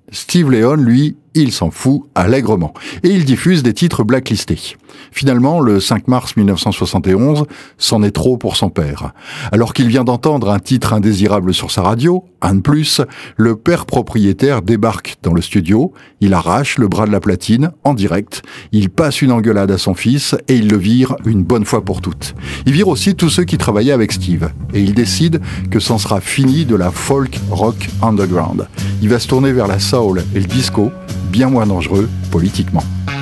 Steve Leon, lui, il s'en fout allègrement. Et il diffuse des titres blacklistés. Finalement, le 5 mars 1971, c'en est trop pour son père. Alors qu'il vient d'entendre un titre indésirable sur sa radio, un de plus, le père propriétaire débarque dans le studio, il arrache le bras de la platine en direct, il passe une engueulade à son fils et il le vire une bonne fois pour toutes. Il vire aussi tous ceux qui travaillaient avec Steve et il décide que c'en sera fini de la folk rock underground. Il va se tourner vers la soul et le disco, bien moins dangereux politiquement.